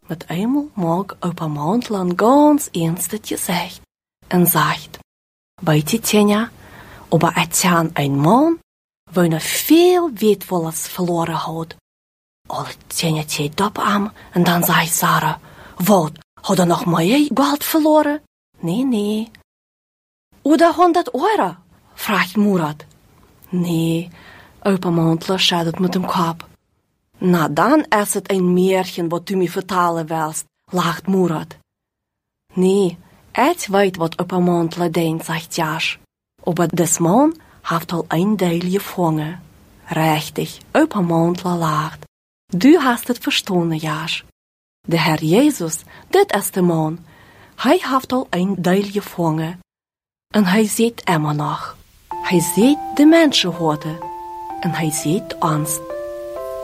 Met eenmaal mag opa Mondland ganz ernstig gezegd en zegt, weet je Tjena, aber Etienne een man, wie nog veel wertvolles verloren had. Alle Tjena kijkt op hem en dan zegt Sarah, wat, had er nog meer geld verloren? Nee. Oder 100 Euro, vraagt Murat. Nee, opa Mondland schudt met dem kop. Na dan is het een Märchen wat du mir vertellen willst, lacht Murat. Nee, ich weet wat opa Mondland denkt, zegt Josh. Aber des Mann heeft al een deel gevangen. Richtig, opa Mondland lacht. Du hast het verstanden, Josh. De Herr Jesus, dit is de man. Hij heeft al een deel gevangen. En hij ziet immer nog. Hij ziet de mensen worden. En hij ziet ons.